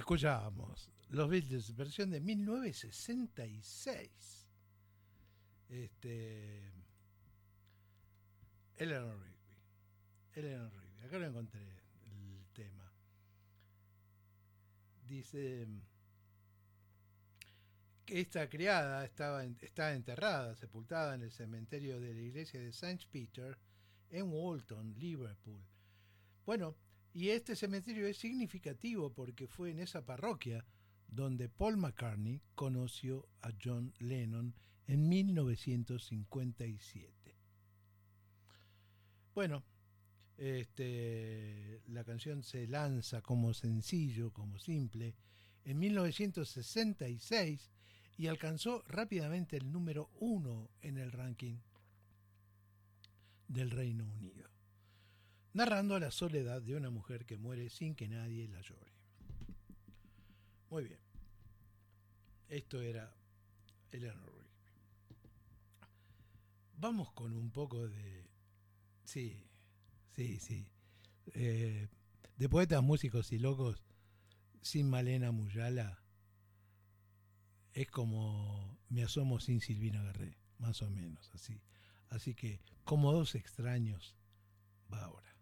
Escuchábamos los Beatles, versión de 1966. Eleanor Rigby. Eleanor Rigby. Acá lo encontré el tema. Dice que esta criada está enterrada, sepultada en el cementerio de la iglesia de St. Peter en Walton, Liverpool. Bueno, y este cementerio es significativo porque fue en esa parroquia donde Paul McCartney conoció a John Lennon en 1957. Bueno, la canción se lanza como sencillo, como simple, en 1966 y alcanzó rápidamente el número 1 en el ranking del Reino Unido, narrando la soledad de una mujer que muere sin que nadie la llore. Muy bien, esto era Eleanor Rigby. Vamos con un poco de... Sí, sí, sí. De poetas, músicos y locos, sin Malena Muyala, es como Me asomo sin Silvina Garré, más o menos así. Así que, como dos extraños, va ahora.